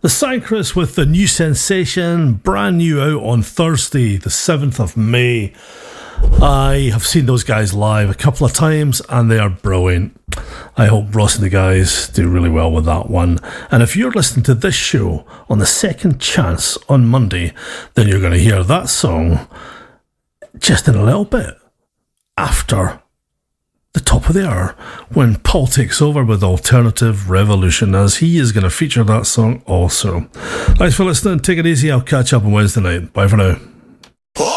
The Cycris with the new sensation, brand new out on Thursday, the 7th of May. I have seen those guys live a couple of times and they are brilliant. I hope Ross and the guys do really well with that one. And if you're listening to this show on the Second Chance on Monday, then you're going to hear that song just in a little bit after the top of the hour when Paul takes over with Alternative Revolution, as he is going to feature that song also. Thanks for listening. Take it easy. I'll catch up on Wednesday night. Bye for now.